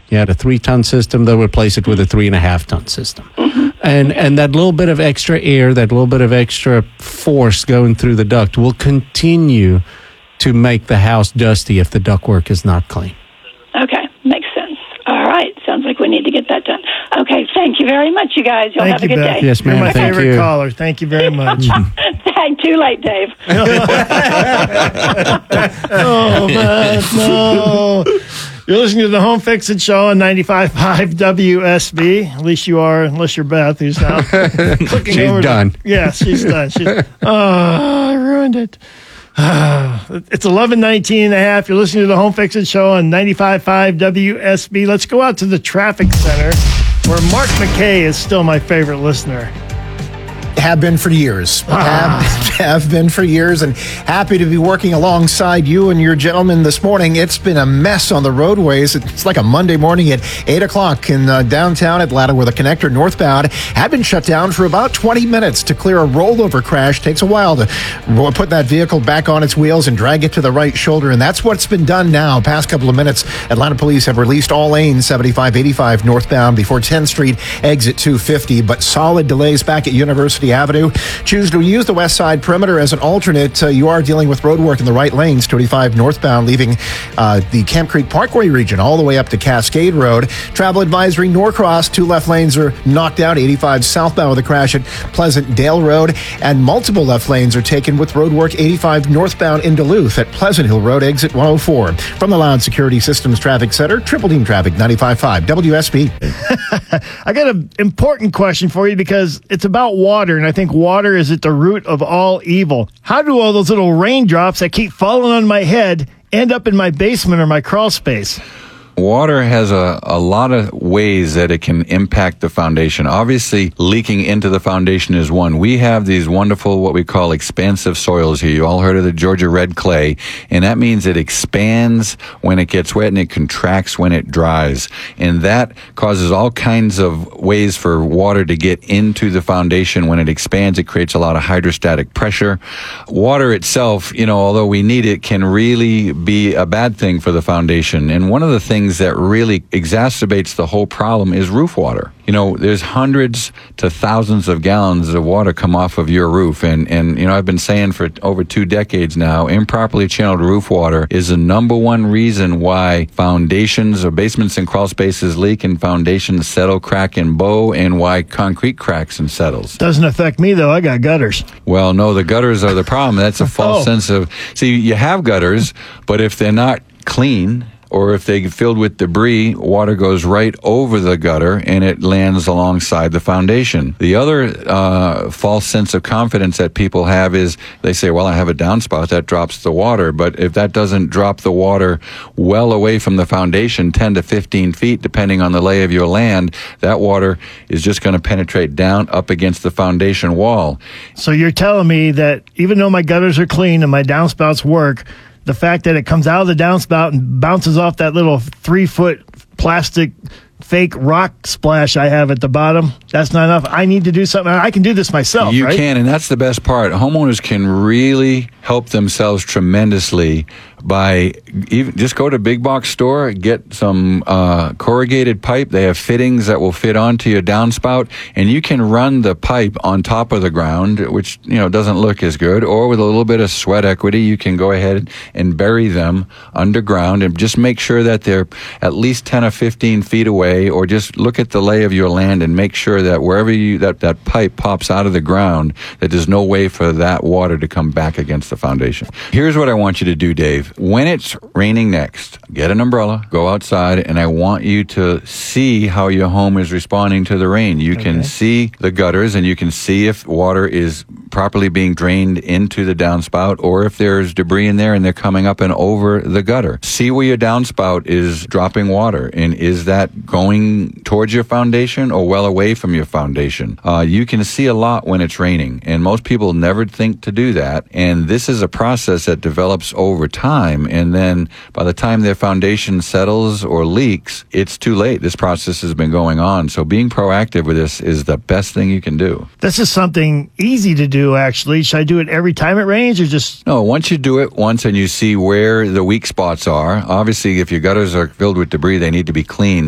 You had a 3-ton system, they'll replace it with a 3.5-ton system. And that little bit of extra air, that little bit of extra force going through the duct will continue to make the house dusty if the ductwork is not clean. Okay, makes sense. All right, sounds like we need to get that done. Okay, thank you very much, you guys. You'll have a good day. Yes, ma'am. You're my Thank favorite you. caller. Thank you very much. Too late, Dave. Oh, man, no. You're listening to the Home Fix It Show on 95.5 WSB. At least you are, unless you're Beth, who's now clicking She's over. done. Yes, she's done. I ruined it. It's 11:19 and a half. You're listening to the Home Fix It Show on 95.5 WSB. Let's go out to the traffic center where Mark McKay is still my favorite listener. Have been for years. Have been for years, and happy to be working alongside you and your gentleman this morning. It's been a mess on the roadways. It's like a Monday morning at 8 o'clock in downtown Atlanta, where the connector northbound had been shut down for about 20 minutes to clear a rollover crash. Takes a while to put that vehicle back on its wheels and drag it to the right shoulder, and that's what's been done now. Past couple of minutes, Atlanta police have released all lanes 75-85 northbound before 10th Street, exit 250, but solid delays back at University Avenue. Choose to use the west side perimeter as an alternate. You are dealing with road work in the right lanes, 25 northbound, leaving the Camp Creek Parkway region all the way up to Cascade Road. Travel advisory Norcross, 2 left lanes are knocked out. 85 southbound with a crash at Pleasant Dale Road, and multiple left lanes are taken with road work 85 northbound in Duluth at Pleasant Hill Road, exit 104. From the Loud Security Systems Traffic Center, Triple Team Traffic, 95.5 WSB. I got an important question for you because it's about water, and I think water is at the root of all evil. How do all those little raindrops that keep falling on my head end up in my basement or my crawl space? Water has a lot of ways that it can impact the foundation. Obviously, leaking into the foundation is one. We have these wonderful, what we call expansive soils here. You all heard of the Georgia red clay, and that means it expands when it gets wet and it contracts when it dries. And that causes all kinds of ways for water to get into the foundation. When it expands, it creates a lot of hydrostatic pressure. Water itself, although we need it, can really be a bad thing for the foundation. And one of the things that really exacerbates the whole problem is roof water. There's hundreds to thousands of gallons of water come off of your roof. And I've been saying for over 2 decades now, improperly channeled roof water is the number one reason why foundations or basements and crawl spaces leak and foundations settle, crack, and bow, and why concrete cracks and settles. Doesn't affect me, though. I got gutters. Well, no, the gutters are the problem. That's a false sense of... See, you have gutters, but if they're not clean, or if they get filled with debris, water goes right over the gutter and it lands alongside the foundation. The other false sense of confidence that people have is they say, well, I have a downspout that drops the water. But if that doesn't drop the water well away from the foundation, 10 to 15 feet, depending on the lay of your land, that water is just going to penetrate down up against the foundation wall. So you're telling me that even though my gutters are clean and my downspouts work, the fact that it comes out of the downspout and bounces off that little 3-foot plastic fake rock splash I have at the bottom, that's not enough. I need to do something. I can do this myself, You right? can, and that's the best part. Homeowners can really help themselves tremendously by even just go to a big box store, get some corrugated pipe. They have fittings that will fit onto your downspout, and you can run the pipe on top of the ground, which doesn't look as good. Or with a little bit of sweat equity, you can go ahead and bury them underground and just make sure that they're at least 10 or 15 feet away, or just look at the lay of your land and make sure that wherever that pipe pops out of the ground, that there's no way for that water to come back against the foundation. Here's what I want you to do, Dave. When it's raining next, get an umbrella, go outside, and I want you to see how your home is responding to the rain. You can see the gutters, and you can see if water is properly being drained into the downspout, or if there's debris in there and they're coming up and over the gutter. See where your downspout is dropping water, and is that going towards your foundation or well away from your foundation? You can see a lot when it's raining, and most people never think to do that. And this is a process that develops over time, and then by the time their foundation settles or leaks, it's too late. This process has been going on. So being proactive with this is the best thing you can do. This is something easy to do, actually. Should I do it every time it rains, or just... No, once you do it once and you see where the weak spots are, obviously if your gutters are filled with debris, they need to be cleaned.